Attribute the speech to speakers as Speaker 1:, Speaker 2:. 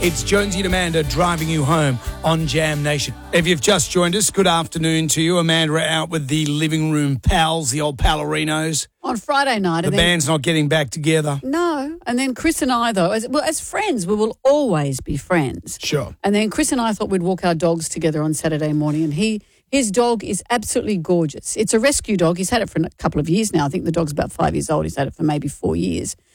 Speaker 1: It's Jonesy and Amanda driving you home on Jam Nation. If you've just joined us, good afternoon to you. Amanda out with the living room pals, the old Pallarinos.
Speaker 2: On Friday night.
Speaker 1: The band's not getting back together.
Speaker 2: No. And then Chris and I, though, as friends, we will always be friends.
Speaker 1: Sure.
Speaker 2: And then Chris and I thought we'd walk our dogs together on Saturday morning, and his dog is absolutely gorgeous. It's a rescue dog. He's had it for a couple of years now. I think the dog's about 5 years old. He's had it for maybe 4 years.